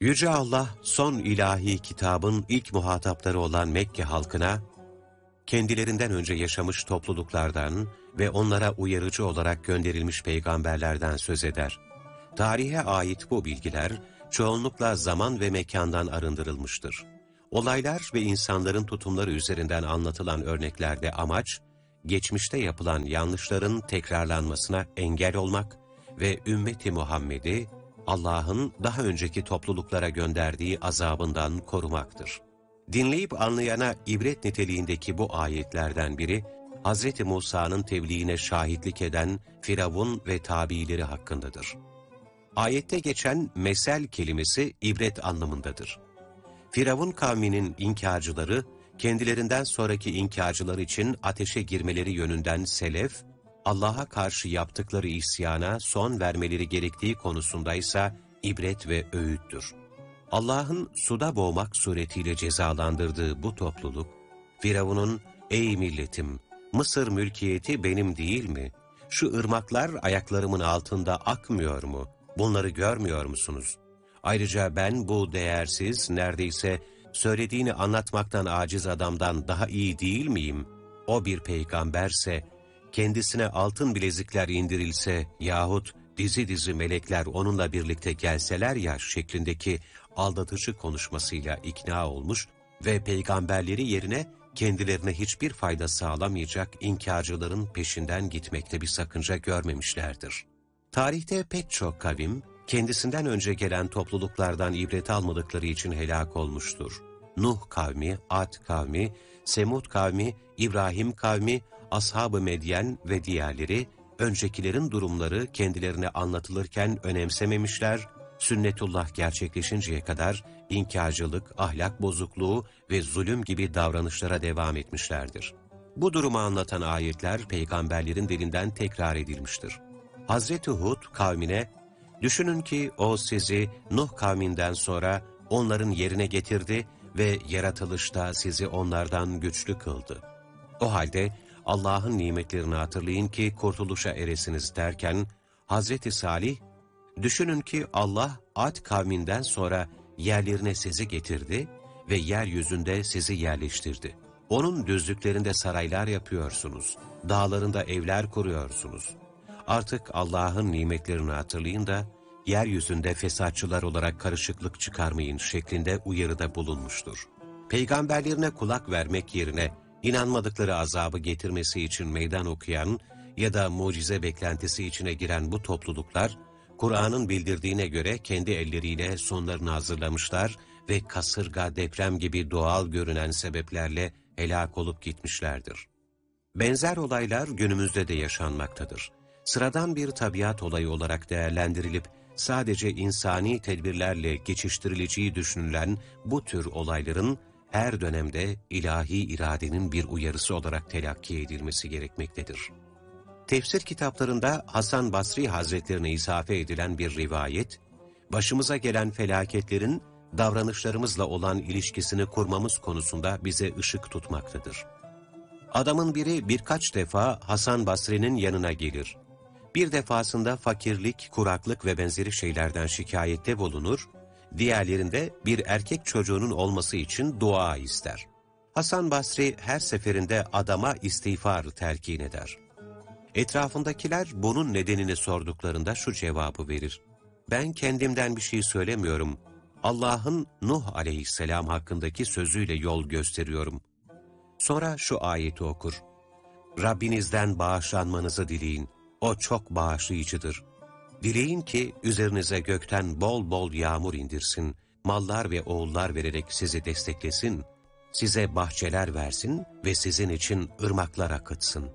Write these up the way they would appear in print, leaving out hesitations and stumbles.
Yüce Allah, son ilahi kitabın ilk muhatapları olan Mekke halkına, kendilerinden önce yaşamış topluluklardan ve onlara uyarıcı olarak gönderilmiş peygamberlerden söz eder. Tarihe ait bu bilgiler, çoğunlukla zaman ve mekandan arındırılmıştır. Olaylar ve insanların tutumları üzerinden anlatılan örneklerde amaç, geçmişte yapılan yanlışların tekrarlanmasına engel olmak ve ümmeti Muhammed'i, Allah'ın daha önceki topluluklara gönderdiği azabından korumaktır. Dinleyip anlayana ibret niteliğindeki bu ayetlerden biri, Hz. Musa'nın tebliğine şahitlik eden Firavun ve tabiileri hakkındadır. Ayette geçen mesel kelimesi ibret anlamındadır. Firavun kavminin inkarcıları, kendilerinden sonraki inkarcılar için ateşe girmeleri yönünden selef, Allah'a karşı yaptıkları isyana son vermeleri gerektiği konusundaysa ibret ve öğüttür. Allah'ın suda boğmak suretiyle cezalandırdığı bu topluluk, Firavun'un "Ey milletim, Mısır mülkiyeti benim değil mi? Şu ırmaklar ayaklarımın altında akmıyor mu? Bunları görmüyor musunuz? Ayrıca ben bu değersiz, neredeyse söylediğini anlatmaktan aciz adamdan daha iyi değil miyim? O bir peygamberse, kendisine altın bilezikler indirilse yahut dizi dizi melekler onunla birlikte gelseler ya" şeklindeki aldatıcı konuşmasıyla ikna olmuş ve peygamberleri yerine kendilerine hiçbir fayda sağlamayacak inkarcıların peşinden gitmekte bir sakınca görmemişlerdir. Tarihte pek çok kavim, kendisinden önce gelen topluluklardan ibret almadıkları için helak olmuştur. Nuh kavmi, Ad kavmi, Semud kavmi, İbrahim kavmi, Ashab-ı Medyen ve diğerleri, öncekilerin durumları kendilerine anlatılırken önemsememişler, sünnetullah gerçekleşinceye kadar inkarcılık, ahlak bozukluğu ve zulüm gibi davranışlara devam etmişlerdir. Bu durumu anlatan ayetler peygamberlerin dilinden tekrar edilmiştir. Hazreti Hud kavmine, "Düşünün ki o sizi Nuh kavminden sonra onların yerine getirdi ve yaratılışta sizi onlardan güçlü kıldı. O halde Allah'ın nimetlerini hatırlayın ki kurtuluşa eresiniz" derken, Hazreti Salih, "Düşünün ki Allah Ad kavminden sonra yerlerine sizi getirdi ve yeryüzünde sizi yerleştirdi. Onun düzlüklerinde saraylar yapıyorsunuz, dağlarında evler kuruyorsunuz. Artık Allah'ın nimetlerini hatırlayın da yeryüzünde fesatçılar olarak karışıklık çıkarmayın" şeklinde uyarıda bulunmuştur. Peygamberlerine kulak vermek yerine inanmadıkları azabı getirmesi için meydan okuyan ya da mucize beklentisi içine giren bu topluluklar, Kur'an'ın bildirdiğine göre kendi elleriyle sonlarını hazırlamışlar ve kasırga, deprem gibi doğal görünen sebeplerle helak olup gitmişlerdir. Benzer olaylar günümüzde de yaşanmaktadır. Sıradan bir tabiat olayı olarak değerlendirilip sadece insani tedbirlerle geçiştirileceği düşünülen bu tür olayların her dönemde ilahi iradenin bir uyarısı olarak telakki edilmesi gerekmektedir. Tefsir kitaplarında Hasan Basri Hazretlerine isafe edilen bir rivayet, başımıza gelen felaketlerin davranışlarımızla olan ilişkisini kurmamız konusunda bize ışık tutmaktadır. Adamın biri birkaç defa Hasan Basri'nin yanına gelir. Bir defasında fakirlik, kuraklık ve benzeri şeylerden şikayette bulunur, diğerlerinde bir erkek çocuğunun olması için dua ister. Hasan Basri her seferinde adama istiğfar telkin eder. Etrafındakiler bunun nedenini sorduklarında şu cevabı verir: "Ben kendimden bir şey söylemiyorum. Allah'ın Nuh aleyhisselam hakkındaki sözüyle yol gösteriyorum." Sonra şu ayeti okur: "Rabbinizden bağışlanmanızı dileyin. O çok bağışlayıcıdır. Dileyin ki üzerinize gökten bol bol yağmur indirsin, mallar ve oğullar vererek sizi desteklesin, size bahçeler versin ve sizin için ırmaklar akıtsın."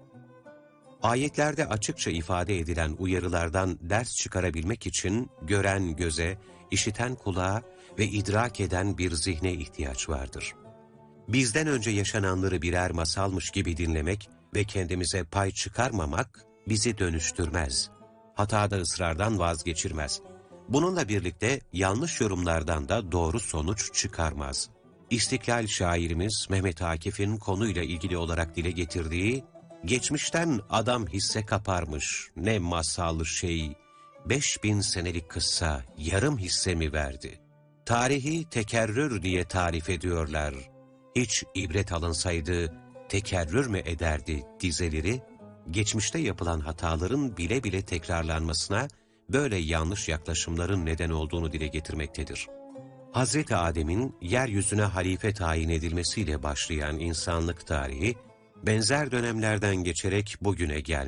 Ayetlerde açıkça ifade edilen uyarılardan ders çıkarabilmek için gören göze, işiten kulağa ve idrak eden bir zihne ihtiyaç vardır. Bizden önce yaşananları birer masalmış gibi dinlemek ve kendimize pay çıkarmamak bizi dönüştürmez. Hatada ısrardan vazgeçirmez. Bununla birlikte yanlış yorumlardan da doğru sonuç çıkarmaz. İstiklal şairimiz Mehmet Akif'in konuyla ilgili olarak dile getirdiği, "Geçmişten adam hisse kaparmış, ne masallı şey, 5000 senelik kıssa yarım hisse mi verdi? Tarihi tekerrür diye tarif ediyorlar. Hiç ibret alınsaydı tekerrür mü ederdi dizeleri, geçmişte yapılan hataların bile bile tekrarlanmasına böyle yanlış yaklaşımların neden olduğunu dile getirmektedir. Hazreti Adem'in yeryüzüne halife tayin edilmesiyle başlayan insanlık tarihi, benzer dönemlerden geçerek bugüne gelmiştir.